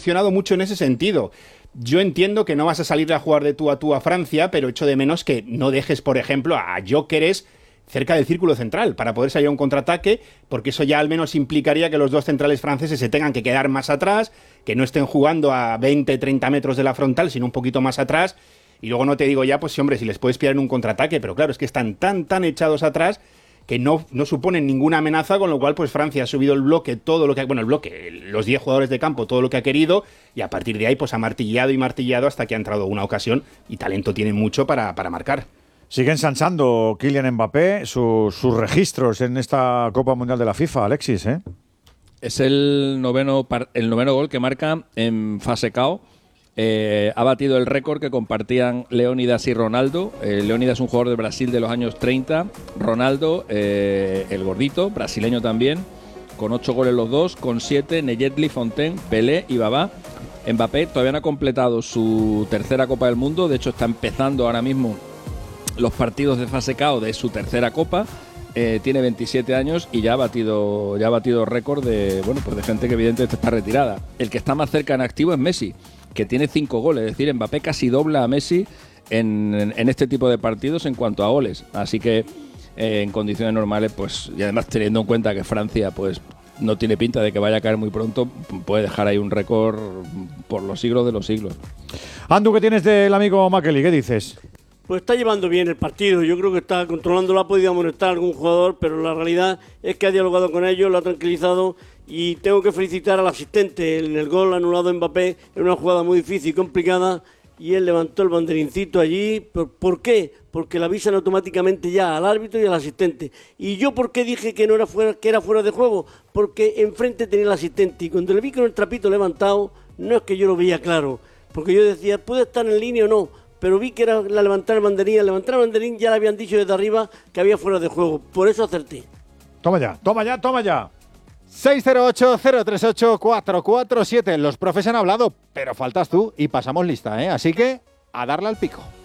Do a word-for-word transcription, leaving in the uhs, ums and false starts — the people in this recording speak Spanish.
decepcionado mucho en ese sentido. Yo entiendo que no vas a salir a jugar de tú a tú a Francia, pero echo de menos que no dejes, por ejemplo, a Gyökeres cerca del círculo central para poder salir a un contraataque, porque eso ya al menos implicaría que los dos centrales franceses se tengan que quedar más atrás, que no estén jugando a veinte, treinta metros de la frontal, sino un poquito más atrás. Y luego no te digo ya, pues sí, hombre, si les puedes pillar en un contraataque, pero claro, es que están tan, tan echados atrás que no, no suponen ninguna amenaza, con lo cual pues Francia ha subido el bloque, todo lo que, bueno, el bloque, los diez jugadores de campo, todo lo que ha querido, y a partir de ahí pues ha martillado y martillado hasta que ha entrado una ocasión, y talento tiene mucho para, para marcar. Sigue ensanchando Kylian Mbappé sus, sus registros en esta Copa Mundial de la FIFA, Alexis, ¿eh? Es el noveno, el noveno gol que marca en fase K O. Eh, ha batido el récord que compartían Leónidas y Ronaldo. Eh, Leónidas es un jugador de Brasil de los años treinta. Ronaldo, eh, el gordito, brasileño también, con ocho goles los dos, con siete Neyetli, Fontaine, Pelé y Babá. Mbappé todavía no ha completado su tercera Copa del Mundo. De hecho, está empezando ahora mismo los partidos de fase K O de su tercera Copa. Eh, tiene veintisiete años y ya ha batido ya ha batido récord de, bueno, pues de gente que evidentemente está retirada. El que está más cerca en activo es Messi, que tiene cinco goles. Es decir, Mbappé casi dobla a Messi en, en, en este tipo de partidos en cuanto a goles. Así que eh, en condiciones normales, pues, y además teniendo en cuenta que Francia pues no tiene pinta de que vaya a caer muy pronto, puede dejar ahí un récord por los siglos de los siglos. Andu, ¿qué tienes del amigo Makely? ¿Qué dices? Pues está llevando bien el partido, yo creo que está controlándolo, ha podido amonestar a algún jugador, pero la realidad es que ha dialogado con ellos, lo ha tranquilizado, y tengo que felicitar al asistente en el gol anulado de Mbappé, en una jugada muy difícil y complicada, y él levantó el banderincito allí. ¿Por, ¿por qué? Porque le avisan automáticamente ya al árbitro y al asistente. ¿Y yo por qué dije que no era fuera, que era fuera de juego? Porque enfrente tenía el asistente, y cuando le vi con el trapito levantado, no es que yo lo veía claro, porque yo decía, ¿puede estar en línea o no? Pero vi que era la levantar el banderín, al levantar el banderín ya le habían dicho desde arriba que había fuera de juego, por eso acerté. Toma ya, toma ya, toma ya. seis cero ocho, cero tres ocho, cuatro cuatro siete. Los profes han hablado, pero faltas tú y pasamos lista, ¿eh? Así que a darle al pico.